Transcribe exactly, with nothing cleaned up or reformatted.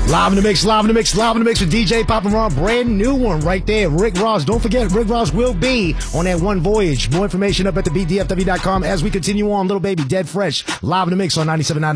Live in the mix, live in the mix, live in the mix with D J Papa Ron. Brand new one right there. Rick Ross. Don't forget, Rick Ross will be on that one voyage. More information up at the B D F W dot com as we continue on. Little Baby, Dead Fresh. Live in the mix on ninety-seven point nine